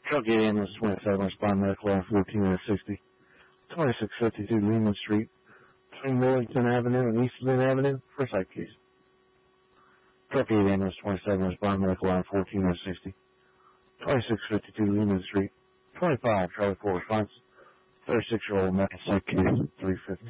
Truck 8 ambulance 27, respond medical on 1460. 2652 Lehman Street, between Millington Avenue and East Lynn Avenue, first site case. Truck 8 ambulance 27, respond medical on 1460. 2652 Lehman Street, 25 Charlie 4 response, 36-year-old medical site case, 350.